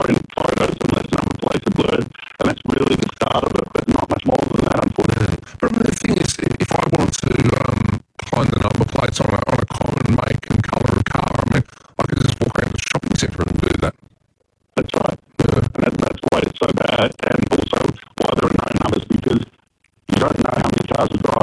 showing photos and less number plates are blurred. And that's really the start of it, but not much more than that, unfortunately. But I mean, the thing is, if I wanted to find the number plates on a common make and colour of car, I mean, I could just walk around the shopping centre and do that. That's right. And that's why it's so bad, and also why there are no numbers, because you don't know how many cars are driving.